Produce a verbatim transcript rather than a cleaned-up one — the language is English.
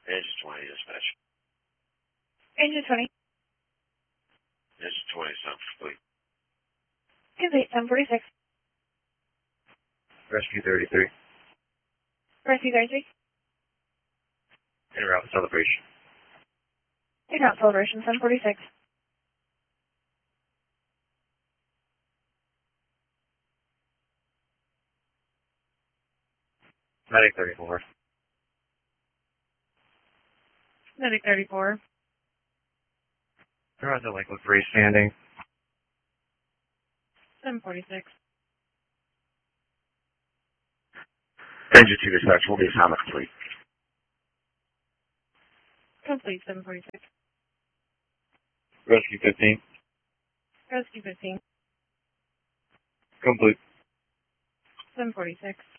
Engine twenty, dispatch. Engine twenty. Engine twenty, seven complete. Complete, seven forty-six. Rescue thirty-three. Rescue thirty-three. En route celebration. En route celebration, seven forty-six. Medic thirty-four. Medic thirty-four. En route delinquent freestanding. seven forty-six. Engine two, dispatch. Will be assignment complete. Complete, seven forty-six. Rescue fifteen. Rescue fifteen. Complete. seven forty-six.